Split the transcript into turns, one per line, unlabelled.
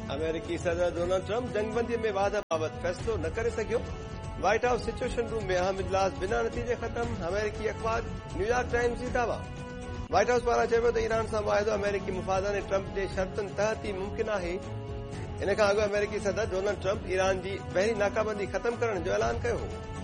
अमेरिकी सदर Donald Trump जंगबंदी में वाधा बाबति फ़ैसिलो न करे सघियो। व्हाइट हाउस सिचुएशन रूम में अहम इजलास बिना नतीजे ख़त्म। अमेरिकी अख़बार न्यूयॉर्क टाइम्स जी दावा। व्हाइट हाउस पारां चयो त ईरान सां मुआहिदो अमेरिकी मुफ़ादनि ऐं ट्रंप जे शर्तनि तहत ई मुमकिन आहे। इन खां अॻु अमेरिकी सदर डोनाल्ड ट्रंप ईरान जी पहिरीं नाकाबंदी ख़त्म करण जो ऐलान कयो हो।